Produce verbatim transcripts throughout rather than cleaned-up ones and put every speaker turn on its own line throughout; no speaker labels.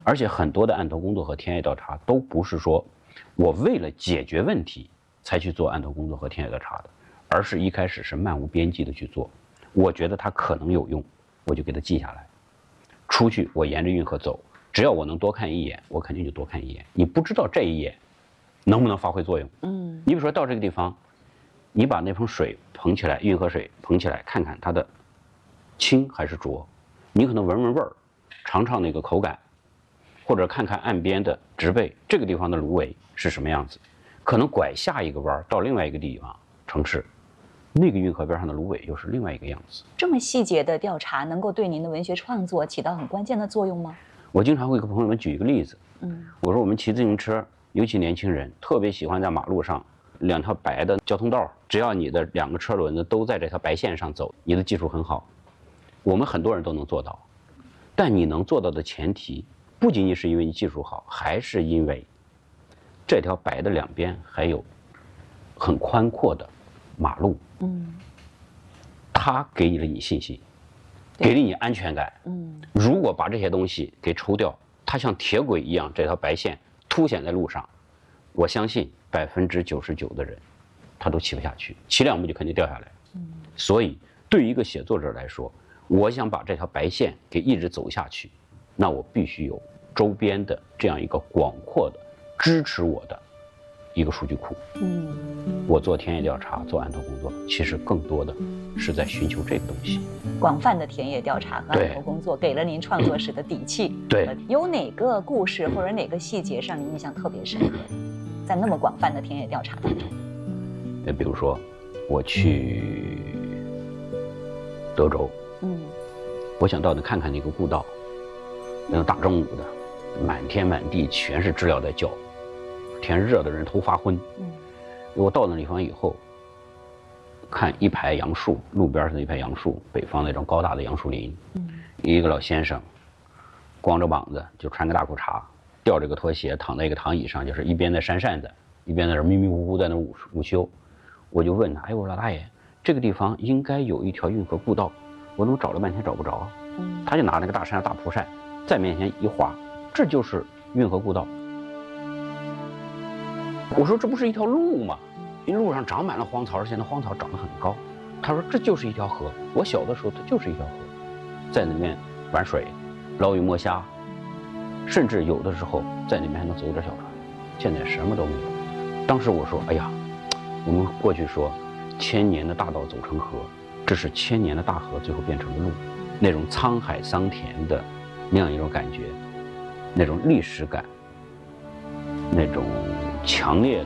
而且很多的案头工作和田野调查都不是说我为了解决问题才去做案头工作和田野调查的，而是一开始是漫无边际的去做。我觉得它可能有用，我就给它记下来。出去我沿着运河走，只要我能多看一眼，我肯定就多看一眼。你不知道这一眼能不能发挥作用。嗯，你比如说到这个地方，你把那盆水捧起来，运河水捧起来，看看它的清还是浊，你可能闻闻味儿，尝尝那个口感，或者看看岸边的植被，这个地方的芦苇是什么样子。可能拐下一个弯到另外一个地方城市，那个运河边上的芦苇又是另外一个样子。
这么细节的调查能够对您的文学创作起到很关键的作用吗？
我经常会给朋友们举一个例子，嗯，我说我们骑自行车，尤其年轻人特别喜欢在马路上两条白的交通道，只要你的两个车轮子都在这条白线上走，你的技术很好。我们很多人都能做到，但你能做到的前提不仅仅是因为你技术好，还是因为这条白的两边还有很宽阔的马路，嗯，它给予了你信心，给了你安全感。嗯，如果把这些东西给抽掉，它像铁轨一样，这条白线凸显在路上，我相信百分之九十九的人，他都骑不下去，骑两步就肯定掉下来。嗯，所以对于一个写作者来说，我想把这条白线给一直走下去，那我必须有周边的这样一个广阔的支持我的一个数据库。嗯，我做田野调查，做案头工作，其实更多的是在寻求这个东西。
广泛的田野调查和案头工作给了您创作时的底气。
对，
有哪个故事或者哪个细节让您印象特别深刻？在那么广泛的田野调查当中，
那比如说，我去德州，嗯，我想到底看看那个故道，那种大中午的，满天满地全是知了在叫，天热的人头发昏。嗯，我到那地方以后，看一排杨树，路边是一排杨树，北方那种高大的杨树林。嗯，一个老先生，光着膀子，就穿个大裤衩，吊着个拖鞋，躺在一个躺椅上，就是一边在扇扇子，一边在那迷迷糊糊在那午午休。我就问他，哎，我说老大爷，这个地方应该有一条运河故道，我怎么找了半天找不着？嗯，他就拿那个大扇大蒲扇在面前一划，这就是运河故道。我说这不是一条路吗？因为路上长满了荒草，而且那荒草长得很高。他说这就是一条河，我小的时候它就是一条河，在那边玩水、捞鱼摸虾，甚至有的时候在那边还能走一点小船。现在什么都没有。当时我说，哎呀，我们过去说千年的大道走成河，这是千年的大河最后变成了路，那种沧海桑田的那样一种感觉，那种历史感，那种强烈的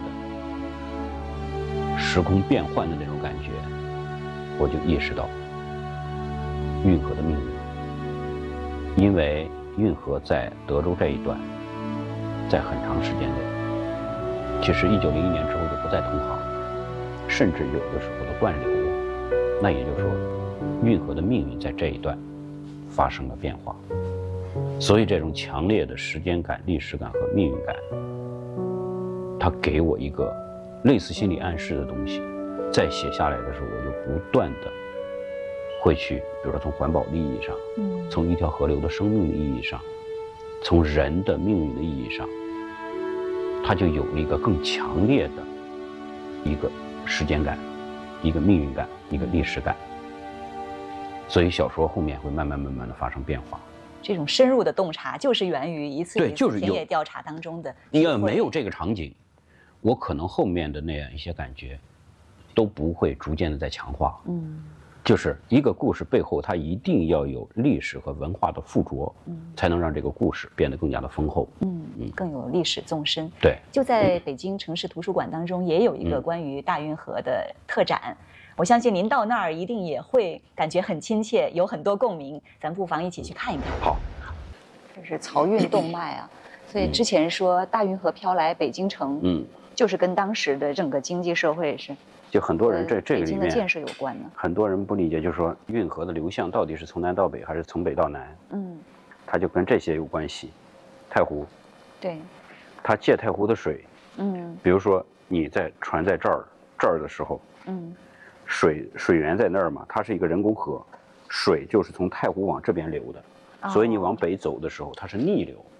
时空变换的那种感觉，我就意识到运河的命运。因为运河在德州这一段，在很长时间内，其实一九零一年之后就不再通航，甚至有的时候都断流了。那也就是说，运河的命运在这一段发生了变化。所以这种强烈的时间感、历史感和命运感，它给我一个类似心理暗示的东西。在写下来的时候，我就不断的会去，比如说从环保的意义上，嗯，从一条河流的生命的意义上，从人的命运的意义上，它就有了一个更强烈的一个时间感，一个命运感，一个历史感。所以小说后面会慢慢慢慢的发生变化。
这种深入的洞察，就是源于一次一次田野调查当中的。
你要没有这个场景，我可能后面的那样一些感觉，都不会逐渐的在强化。嗯，就是一个故事背后，它一定要有历史和文化的附着，嗯，才能让这个故事变得更加的丰厚。嗯
嗯，更有历史纵深。
对，
就在北京城市图书馆当中，也有一个关于大运河的特展。嗯，我相信您到那儿一定也会感觉很亲切，有很多共鸣。咱不妨一起去看一看。
好，
这是漕运动脉啊，所以之前说大运河飘来北京城，嗯，就是跟当时的整个经济社会是，
就很多人这这个里面
北京的建设有关呢。
很多人不理解，就是说运河的流向到底是从南到北还是从北到南？嗯，它就跟这些有关系。太湖，
对，
它借太湖的水，嗯，比如说你在船在这儿这儿的时候，嗯。水水源在那儿嘛，它是一个人工河，水就是从太湖往这边流的，哦，所以你往北走的时候，它是逆流。